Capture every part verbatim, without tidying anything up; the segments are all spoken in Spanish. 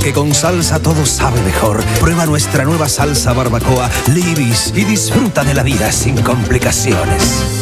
porque con salsa todo sabe mejor. Prueba nuestra nueva salsa barbacoa Libis y disfruta de la vida sin complicaciones.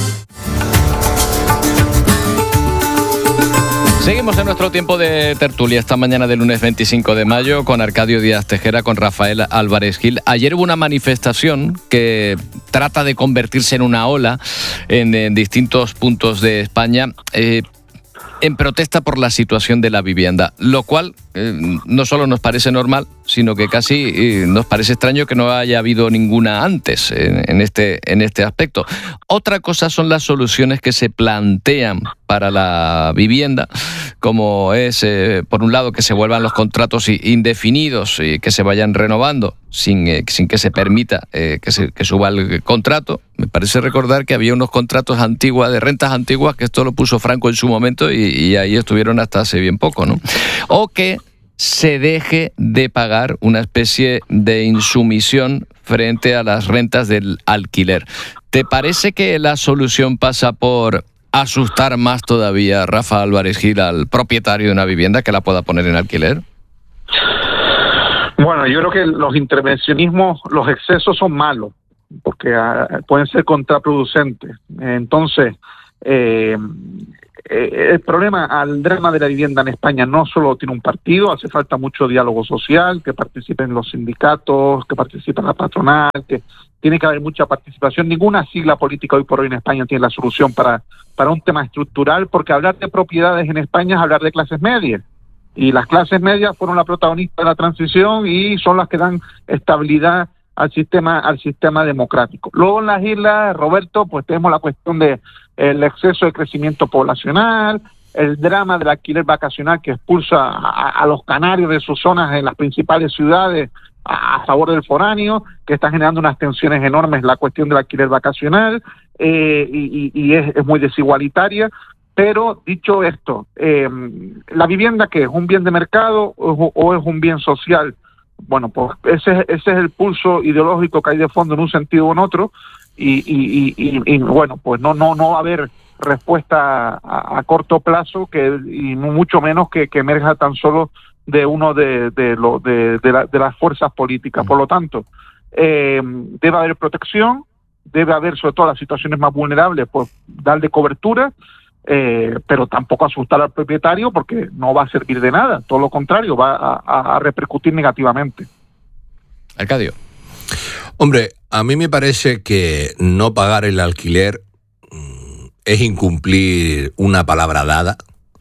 Seguimos en nuestro tiempo de tertulia esta mañana del lunes veinticinco de mayo con Arcadio Díaz Tejera, con Rafael Álvarez Gil. Ayer hubo una manifestación que trata de convertirse en una ola en, en distintos puntos de España eh, en protesta por la situación de la vivienda, lo cual eh, no solo nos parece normal, sino que casi eh, nos parece extraño que no haya habido ninguna antes en, en, este, en este aspecto. Otra cosa son las soluciones que se plantean para la vivienda, como es, eh, por un lado, que se vuelvan los contratos indefinidos y que se vayan renovando sin, eh, sin que se permita eh, que, se, que suba el contrato. Me parece recordar que había unos contratos antiguos, de rentas antiguas, que esto lo puso Franco en su momento y, y ahí estuvieron hasta hace bien poco, ¿no? O que se deje de pagar una especie de insumisión frente a las rentas del alquiler. ¿Te parece que la solución pasa por asustar más todavía, Rafa Álvarez Gil, al propietario de una vivienda que la pueda poner en alquiler? Bueno, yo creo que los intervencionismos, los excesos son malos, porque uh, pueden ser contraproducentes. Entonces, eh, eh, el problema al drama de la vivienda en España no solo tiene un partido, hace falta mucho diálogo social, que participen los sindicatos, que participe la patronal, que tiene que haber mucha participación. Ninguna sigla política hoy por hoy en España tiene la solución para, para un tema estructural, porque hablar de propiedades en España es hablar de clases medias. Y las clases medias fueron las protagonistas de la transición y son las que dan estabilidad al sistema al sistema democrático. Luego en las islas, Roberto, pues tenemos la cuestión de el exceso de crecimiento poblacional, el drama del alquiler vacacional que expulsa a, a los canarios de sus zonas en las principales ciudades a, a favor del foráneo, que está generando unas tensiones enormes la cuestión del alquiler vacacional, eh, y, y, y es, es muy desigualitaria. Pero dicho esto, eh, ¿la vivienda qué es? ¿Un bien de mercado o, o es un bien social? Bueno, pues ese, ese es el pulso ideológico que hay de fondo en un sentido o en otro, y, y, y, y bueno, pues no no no va a haber respuesta a, a corto plazo, que y mucho menos que, que emerja tan solo de uno de de, lo, de, de, la, de las fuerzas políticas. Por lo tanto, eh, debe haber protección, debe haber, sobre todo las situaciones más vulnerables, pues darle cobertura, Eh, pero tampoco asustar al propietario, porque no va a servir de nada, todo lo contrario, va a, a repercutir negativamente. Arcadio. Hombre, a mí me parece que no pagar el alquiler mmm, es incumplir una palabra dada,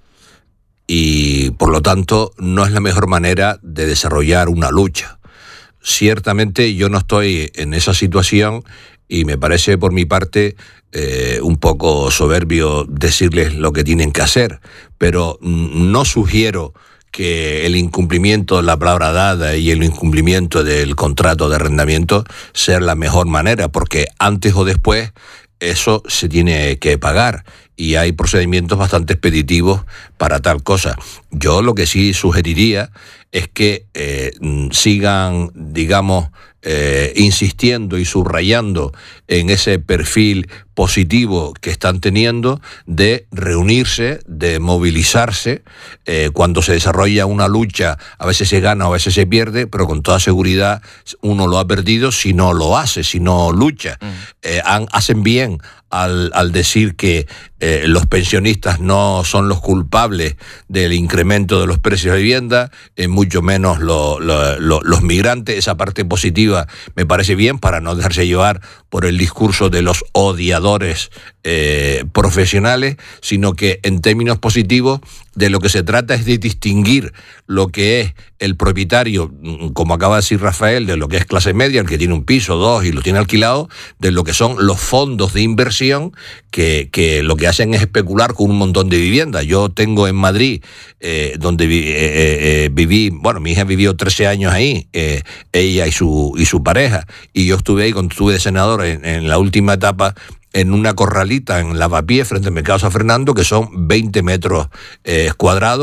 y por lo tanto no es la mejor manera de desarrollar una lucha. Ciertamente yo no estoy en esa situación y me parece por mi parte eh, un poco soberbio decirles lo que tienen que hacer, pero no sugiero que el incumplimiento de la palabra dada y el incumplimiento del contrato de arrendamiento sea la mejor manera, porque antes o después eso se tiene que pagar y hay procedimientos bastante expeditivos para tal cosa. Yo lo que sí sugeriría es que eh, sigan, digamos, eh, insistiendo y subrayando en ese perfil positivo que están teniendo de reunirse, de movilizarse. Eh, cuando se desarrolla una lucha, a veces se gana, a veces se pierde, pero con toda seguridad uno lo ha perdido si no lo hace, si no lucha. Mm. Eh, han, hacen bien al, al decir que eh, los pensionistas no son los culpables del incremento de los precios de vivienda, eh, mucho menos lo, lo, lo, los migrantes. Esa parte positiva me parece bien, para no dejarse llevar por el discurso de los odiadores eh, profesionales, sino que en términos positivos de lo que se trata es de distinguir lo que es el propietario, como acaba de decir Rafael, de lo que es clase media, el que tiene un piso, dos y lo tiene alquilado, de lo que son los fondos de inversión que, que lo que hacen es especular con un montón de viviendas. Yo tengo en Madrid, eh, donde vi, eh, eh, viví, bueno, mi hija vivió trece años ahí, eh, ella y su y su pareja, y yo estuve ahí cuando estuve de senador en, en la última etapa, en una corralita en Lavapiés, frente al Mercado San Fernando, que son veinte metros eh, cuadrados,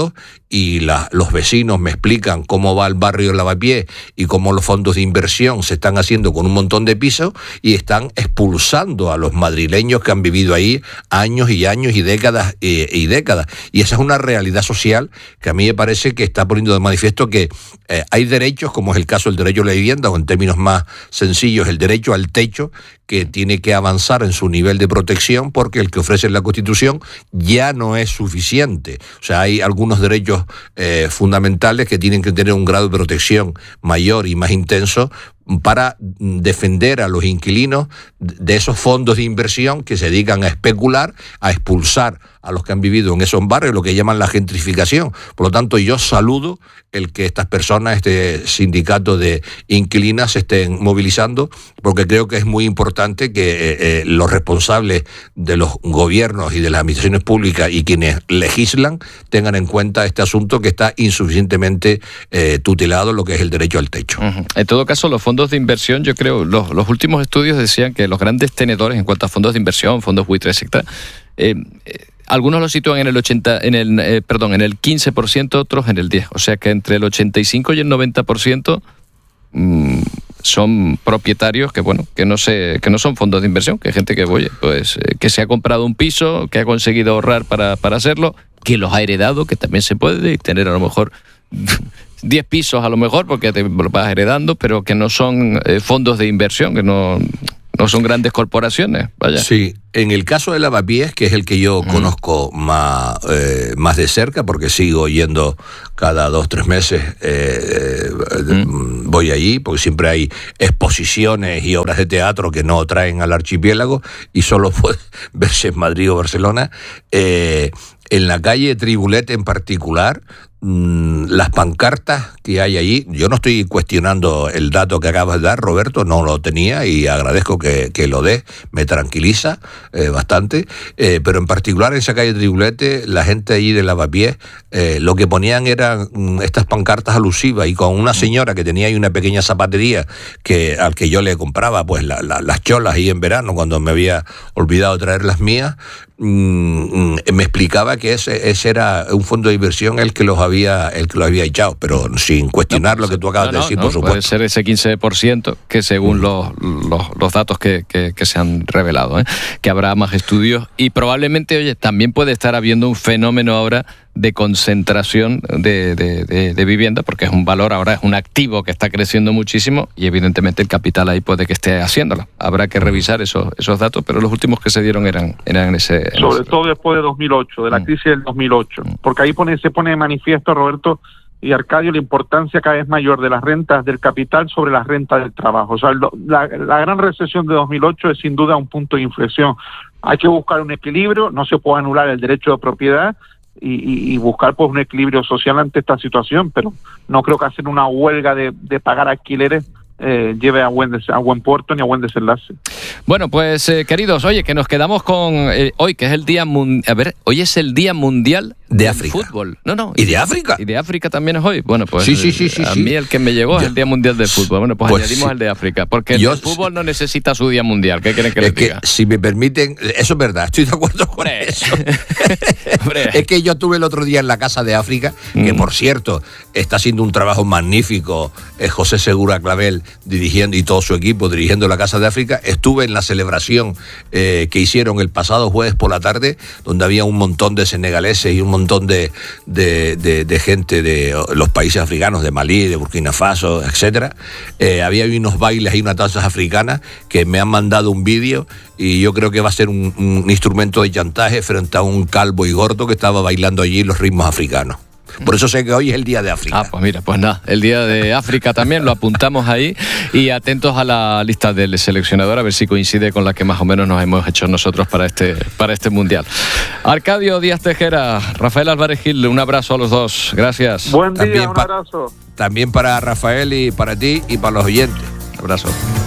y la, los vecinos me explican cómo va el barrio de Lavapiés y cómo los fondos de inversión se están haciendo con un montón de pisos y están expulsando a los madrileños que han vivido ahí años y años y décadas y, y décadas. Y esa es una realidad social que a mí me parece que está poniendo de manifiesto que eh, hay derechos, como es el caso del derecho a la vivienda, o en términos más sencillos, el derecho al techo, que tiene que avanzar en su nivel de protección porque el que ofrece la Constitución ya no es suficiente. O sea, hay algunos derechos eh, fundamentales que tienen que tener un grado de protección mayor y más intenso para defender a los inquilinos de esos fondos de inversión que se dedican a especular, a expulsar a los que han vivido en esos barrios, lo que llaman la gentrificación. Por lo tanto, yo saludo el que estas personas, este sindicato de inquilinas, se estén movilizando, porque creo que es muy importante que eh, eh, los responsables de los gobiernos y de las administraciones públicas y quienes legislan tengan en cuenta este asunto que está insuficientemente eh, tutelado, lo que es el derecho al techo. Uh-huh. En todo caso, los fondos de inversión, yo creo, los, los últimos estudios decían que los grandes tenedores en cuanto a fondos de inversión, fondos buitres, etcétera, eh, eh, algunos los sitúan en el ochenta, en el, eh, perdón, en el quince por ciento, otros en el diez por ciento. O sea que entre el ochenta y cinco y el noventa por ciento mmm, son propietarios que, bueno, que no se, que no son fondos de inversión, que hay gente que, oye, pues, eh, que se ha comprado un piso, que ha conseguido ahorrar para, para hacerlo, que los ha heredado, que también se puede tener a lo mejor diez pisos a lo mejor, porque te lo vas heredando, pero que no son eh, fondos de inversión, que no... No son grandes corporaciones, vaya. Sí, en el caso de Lavapiés, que es el que yo mm. conozco más, eh, más de cerca, porque sigo yendo cada dos, tres meses, eh, mm. voy allí, porque siempre hay exposiciones y obras de teatro que no traen al archipiélago y solo puede verse en Madrid o Barcelona. Eh, en la calle Tribulet en particular, las pancartas que hay allí, yo no estoy cuestionando el dato que acabas de dar, Roberto, no lo tenía y agradezco que, que lo des, me tranquiliza eh, bastante, eh, pero en particular en esa calle Tribulete, la gente allí de Lavapiés, eh, lo que ponían eran mm, estas pancartas alusivas, y con una señora que tenía ahí una pequeña zapatería que al que yo le compraba pues la, la, las cholas ahí en verano cuando me había olvidado traer las mías, mm, mm, me explicaba que ese, ese era un fondo de inversión el que los había el que lo había echado, pero sin cuestionar no, lo que tú acabas no, no, de decir, no, por supuesto. Puede ser ese quince por ciento que según mm. los, los, los datos que, que, que se han revelado, ¿eh? Que habrá más estudios y probablemente, oye, también puede estar habiendo un fenómeno ahora de concentración de, de, de, de vivienda, porque es un valor, ahora es un activo que está creciendo muchísimo y evidentemente el capital ahí puede que esté haciéndolo. Habrá que revisar esos, esos datos, pero los últimos que se dieron eran, eran en ese... En Sobre ese... todo después de dos mil ocho, de la mm. crisis del dos mil ocho, mm. porque ahí pone, se pone de manifiesto, Roberto y Arcadio, la importancia cada vez mayor de las rentas del capital sobre las rentas del trabajo. O sea, lo, la, la gran recesión de dos mil ocho es sin duda un punto de inflexión. Hay que buscar un equilibrio, no se puede anular el derecho de propiedad, Y, y, y buscar pues un equilibrio social ante esta situación, pero no creo que hacer una huelga de, de pagar alquileres eh, lleve a buen, des, a buen puerto ni a buen desenlace. Bueno, pues eh, queridos, oye, que nos quedamos con eh, hoy, que es el día mundial, a ver, hoy es el Día Mundial de África. Fútbol. No, no. ¿Y de África? Y de África también es hoy. Bueno, pues sí, sí, sí, sí, a sí. mí el que me llegó yo, es el Día Mundial de Fútbol. Bueno, pues, pues añadimos sí. el de África, porque el yo, de fútbol no necesita su Día Mundial. ¿Qué quieren que les diga? Que, si me permiten, eso es verdad, estoy de acuerdo con Hombre. eso. Es que yo estuve el otro día en la Casa de África, que mm. por cierto, está haciendo un trabajo magnífico eh, José Segura Clavel dirigiendo y todo su equipo dirigiendo la Casa de África. Estuve en la celebración eh, que hicieron el pasado jueves por la tarde, donde había un montón de senegaleses y un montón de De, de, de gente de los países africanos, de Malí, de Burkina Faso, etcétera. Eh, había unos bailes y unas danzas africanas que me han mandado un vídeo y yo creo que va a ser un, un instrumento de chantaje frente a un calvo y gordo que estaba bailando allí los ritmos africanos. Por eso sé que hoy es el Día de África. Ah, pues mira, pues nada, el Día de África también lo apuntamos ahí y atentos a la lista del seleccionador a ver si coincide con la que más o menos nos hemos hecho nosotros para este, para este Mundial. Arcadio Díaz Tejera, Rafael Álvarez Gil, un abrazo a los dos. Gracias. Buen día, también un pa- abrazo. También para Rafael y para ti y para los oyentes. Un abrazo.